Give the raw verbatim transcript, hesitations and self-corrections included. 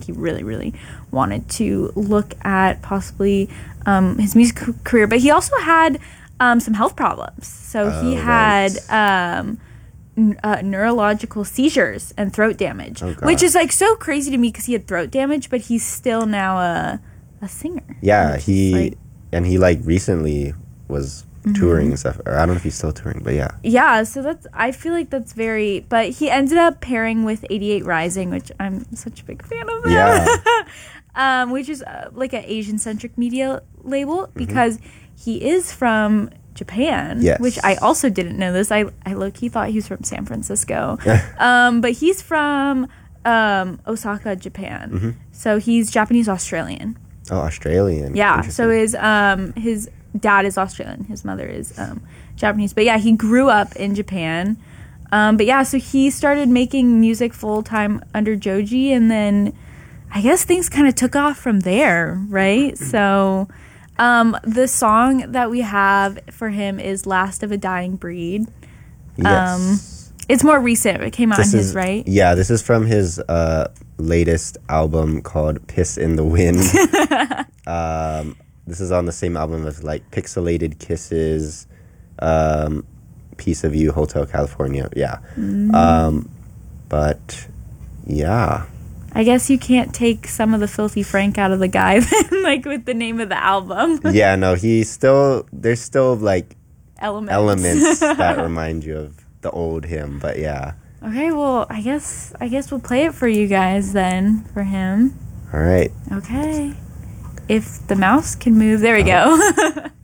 he really, really wanted to look at possibly um, his music career. But he also had um, some health problems. So he oh, had right. um, n- uh, neurological seizures and throat damage, oh, which is like so crazy to me because he had throat damage, but he's still now a a singer. Yeah, he like, and he like recently was mm-hmm. touring and stuff. Or I don't know if he's still touring, but yeah. Yeah, so that's I feel like that's very. But he ended up pairing with eighty-eight Rising, which I'm such a big fan of. Them. Yeah. um, which is uh, like an Asian centric media label because mm-hmm. he is from Japan, yes. which I also didn't know this. I I low key thought he was from San Francisco, um, but he's from um, Osaka, Japan. Mm-hmm. So he's Japanese Australian. Oh, Australian. Yeah. So his um his dad is Australian. His mother is um Japanese. But yeah, he grew up in Japan. Um, but yeah, so he started making music full time under Joji, and then I guess things kind of took off from there, right? So um, the song that we have for him is "Last of a Dying Breed." Yes. Um, it's more recent. It came out this on his, is, right? Yeah, this is from his uh, latest album called "Piss in the Wind." um, this is on the same album as like "Pixelated Kisses," um, "Piece of You," "Hotel California." Yeah, mm. um, but yeah. I guess you can't take some of the Filthy Frank out of the guy, then, like with the name of the album. Yeah, no, he's still there's still like elements, elements that remind you of the old him, but yeah. Okay, well, I guess I guess we'll play it for you guys then for him. All right. Okay. If the mouse can move, there we oh. go.